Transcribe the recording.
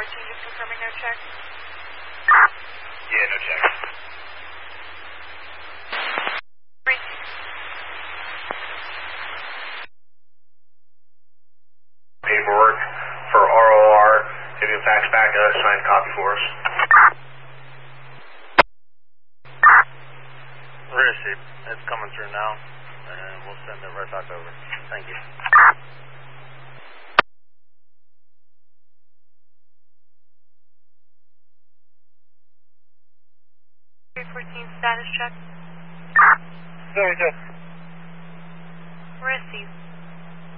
just confirming no check. Yeah, no check. Paperwork for ROR. If you fax back a signed copy for us. Received. It's coming through now, and we'll send it right back over. Thank you. 314 status check. Very good. Received.